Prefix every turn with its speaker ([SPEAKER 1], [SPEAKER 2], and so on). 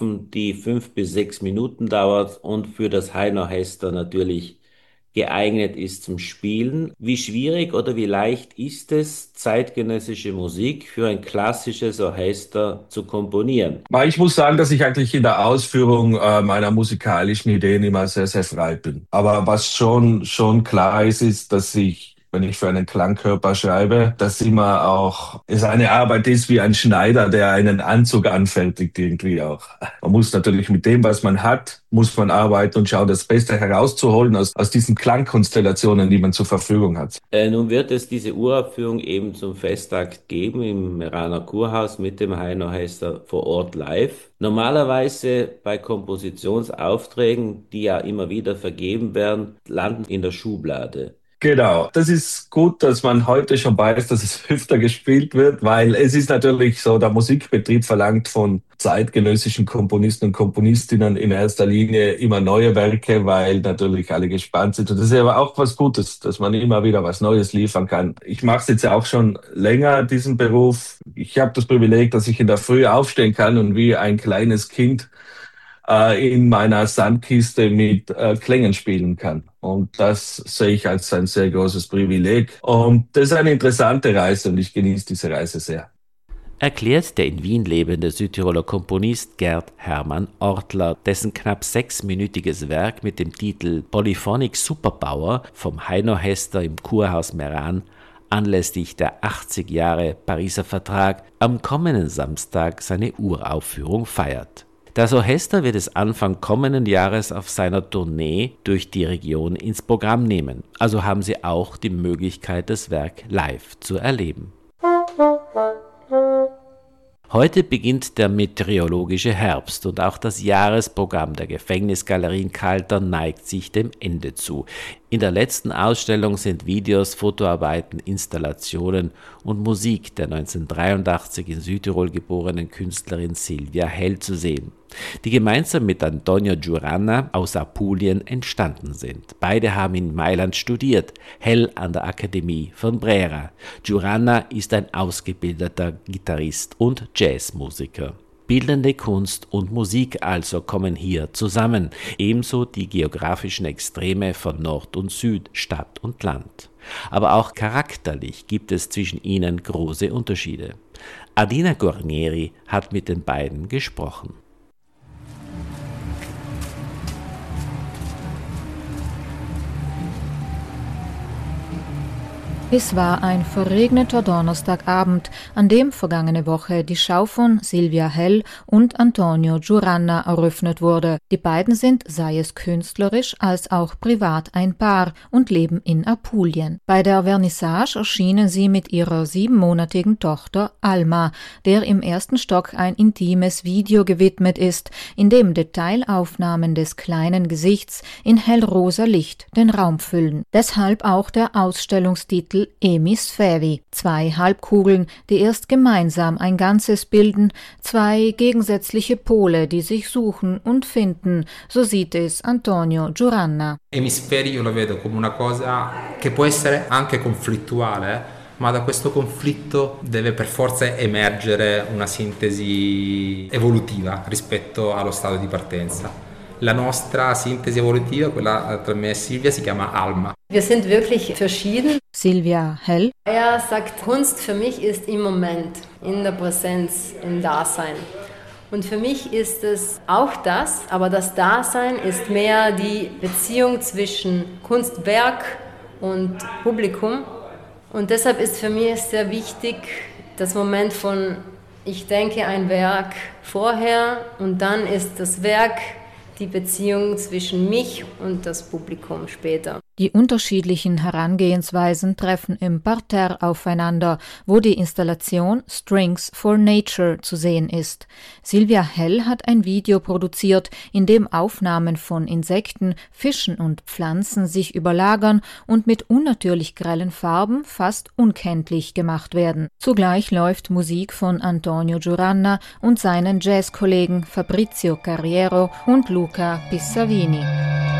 [SPEAKER 1] schaffen, die 5 bis 6 Minuten dauert und für das Heiner-Orchester natürlich geeignet ist zum Spielen. Wie schwierig oder wie leicht ist es, zeitgenössische Musik für ein klassisches Orchester zu komponieren?
[SPEAKER 2] Aber ich muss sagen, dass ich eigentlich in der Ausführung meiner musikalischen Ideen immer sehr, sehr frei bin. Aber was schon klar ist, ist, dass ich, wenn ich für einen Klangkörper schreibe, dass immer auch es eine Arbeit ist wie ein Schneider, der einen Anzug anfertigt irgendwie auch. Man muss natürlich mit dem, was man hat, muss man arbeiten und schauen, das Beste herauszuholen aus diesen Klangkonstellationen, die man zur Verfügung hat.
[SPEAKER 1] Nun wird es diese Uraufführung eben zum Festakt geben im Meraner Kurhaus mit dem Heiner-Orchester vor Ort live. Normalerweise bei Kompositionsaufträgen, die ja immer wieder vergeben werden, landen in der Schublade.
[SPEAKER 2] Genau, das ist gut, dass man heute schon weiß, dass es öfter gespielt wird, weil es ist natürlich so, der Musikbetrieb verlangt von zeitgenössischen Komponisten und Komponistinnen in erster Linie immer neue Werke, weil natürlich alle gespannt sind. Und das ist aber auch was Gutes, dass man immer wieder was Neues liefern kann. Ich mache es jetzt ja auch schon länger, diesen Beruf. Ich habe das Privileg, dass ich in der Früh aufstehen kann und wie ein kleines Kind in meiner Sandkiste mit Klängen spielen kann. Und das sehe ich als ein sehr großes Privileg. Und das ist eine interessante Reise und ich genieße diese Reise sehr.
[SPEAKER 1] Erklärt der in Wien lebende Südtiroler Komponist Gerd Hermann Ortler, dessen knapp 6-minütiges Werk mit dem Titel Polyphonic Superpower vom Heiner-Orchester im Kurhaus Meran anlässlich der 80 Jahre Pariser Vertrag am kommenden Samstag seine Uraufführung feiert. Das Orchester wird es Anfang kommenden Jahres auf seiner Tournee durch die Region ins Programm nehmen. Also haben Sie auch die Möglichkeit, das Werk live zu erleben. Heute beginnt der meteorologische Herbst und auch das Jahresprogramm der Gefängnisgalerie in Kaltern neigt sich dem Ende zu. In der letzten Ausstellung sind Videos, Fotoarbeiten, Installationen und Musik der 1983 in Südtirol geborenen Künstlerin Silvia Hell zu sehen, die gemeinsam mit Antonio Giuranna aus Apulien entstanden sind. Beide haben in Mailand studiert, Hell an der Akademie von Brera. Giuranna ist ein ausgebildeter Gitarrist und Jazzmusiker. Bildende Kunst und Musik also kommen hier zusammen, ebenso die geografischen Extreme von Nord und Süd, Stadt und Land. Aber auch charakterlich gibt es zwischen ihnen große Unterschiede. Adina Guarnieri hat mit den beiden gesprochen.
[SPEAKER 3] Es war ein verregneter Donnerstagabend, an dem vergangene Woche die Schau von Silvia Hell und Antonio Giuranna eröffnet wurde. Die beiden sind, sei es künstlerisch als auch privat, ein Paar und leben in Apulien. Bei der Vernissage erschienen sie mit ihrer 7-monatigen Tochter Alma, der im ersten Stock ein intimes Video gewidmet ist, in dem Detailaufnahmen des kleinen Gesichts in hellrosa Licht den Raum füllen. Deshalb auch der Ausstellungstitel Emisfävi, 2 Halbkugeln, die erst gemeinsam ein Ganzes bilden, 2 gegensätzliche Pole, die sich suchen und finden, so sieht es Antonio Giuranna.
[SPEAKER 4] Emisferi io lo vedo come una cosa che può essere anche conflittuale, ma da questo conflitto deve per forza emergere una sintesi evolutiva rispetto allo stato di partenza. La nostra sintesi evolutiva, quella tra me e Silvia, si chiama Alma.
[SPEAKER 5] Wir sind wirklich verschieden.
[SPEAKER 3] Silvia Hell.
[SPEAKER 5] Er sagt, Kunst für mich ist im Moment, in der Präsenz, im Dasein. Und für mich ist es auch das, aber das Dasein ist mehr die Beziehung zwischen Kunstwerk und Publikum. Und deshalb ist für mich sehr wichtig das Moment von, ich denke ein Werk vorher und dann ist das Werk die Beziehung zwischen mich und das Publikum später.
[SPEAKER 3] Die unterschiedlichen Herangehensweisen treffen im Parterre aufeinander, wo die Installation Strings for Nature zu sehen ist. Silvia Hell hat ein Video produziert, in dem Aufnahmen von Insekten, Fischen und Pflanzen sich überlagern und mit unnatürlich grellen Farben fast unkenntlich gemacht werden. Zugleich läuft Musik von Antonio Giuranna und seinen Jazzkollegen Fabrizio Carriero und Luca Pissavini.